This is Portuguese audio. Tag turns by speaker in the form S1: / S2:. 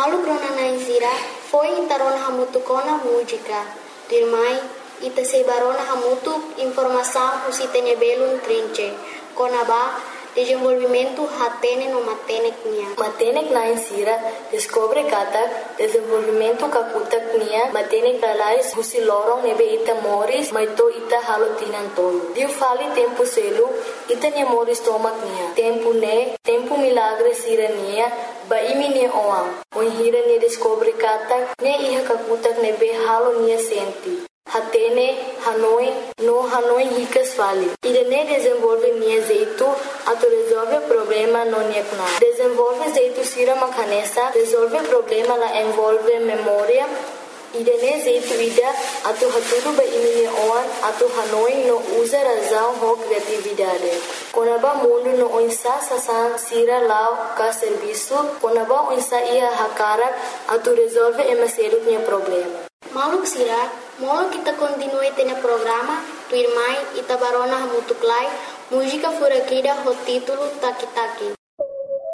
S1: Malu grona na insira foi intarona hamutu kona música. Dirmai ita sebarona hamutu informação usitene belun trinche. Kona ba desenvolvimento hatene no matenek nia.
S2: Matenek na insira descobre kata desenvolvimento kakutak nia matenek alais husi lorong nebe ita moris maito ita halotinan tolo. Diu fali tempo selu ita nia moris tomak nia. Tempo milagre sira nia ba imi nia oam. Oi hira nia descobre kata ne iha kakutak nebe halo nia senti. Hatene, Hanoi ricas fali. Irene desenvolve nia jeito, ato resolve problema no nia kuna. Desenvolve jeito sira makanesa, resolve problema la envolve memória. Irene jeito ida, ato haturu ba imine oan, ato Hanoi no usa razão ho criatividade. Konaba mundo no onsa sasan sira lao ka serviço, konaba onsa ia hakara, ato resolve emaseru nia problema.
S1: Maluk sira, molo kita continue tene programa, tu irmai ita barona hamutuklai, música furakida ho título Taki Taki.